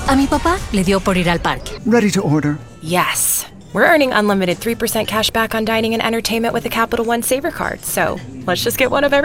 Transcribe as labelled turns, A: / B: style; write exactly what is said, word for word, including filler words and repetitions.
A: A mi papá le dio por ir al parque.
B: Ready to order.
C: Yes. We're earning unlimited three percent cash back on dining and entertainment with the Capital One Saver Card, so let's just get one of every